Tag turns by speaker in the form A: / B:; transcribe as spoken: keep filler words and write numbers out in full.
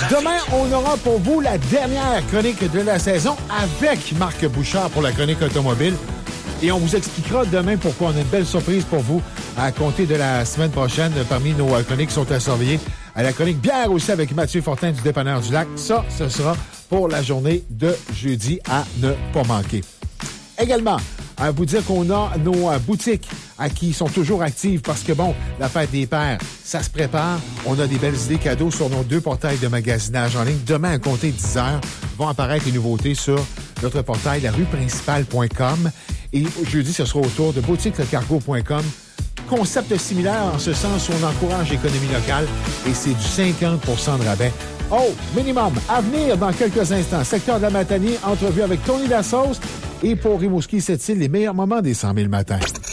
A: Demain, on aura pour vous la dernière chronique de la saison avec Marc Bouchard pour la chronique automobile. Et on vous expliquera demain pourquoi on a une belle surprise pour vous à compter de la semaine prochaine. Parmi nos chroniques qui sont à surveiller, à la chronique bière aussi avec Mathieu Fortin du Dépanneur du Lac. Ça, ce sera pour la journée de jeudi à ne pas manquer. Également, à vous dire qu'on a nos euh, boutiques à qui sont toujours actives parce que, bon, la fête des pères, ça se prépare. On a des belles idées cadeaux sur nos deux portails de magasinage en ligne. Demain, à compter dix heures, vont apparaître les nouveautés sur notre portail, la rue principale point com. Et jeudi, ce sera autour de boutique le cargo point com. Concept similaire en ce sens où on encourage l'économie locale et c'est du cinquante pour cent de rabais. Oh, minimum, à venir dans quelques instants. Secteur de la Matanie, entrevue avec Tony Lassauce. Et pour Rimouski, cette île, les meilleurs moments des cent mille matins.